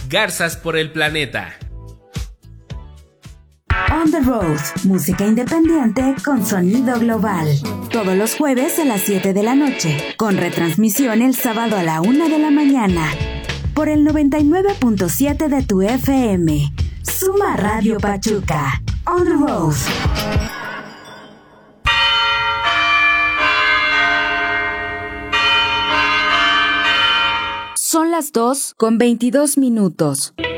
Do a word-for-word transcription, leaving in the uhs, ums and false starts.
Garzas por el planeta. On the Road, música independiente con sonido global. Todos los jueves a las siete de la noche, con retransmisión el sábado a la una de la mañana. Por el noventa y nueve punto siete de tu F M. Suma Radio Pachuca. On the Road. Son las dos con veintidós minutos.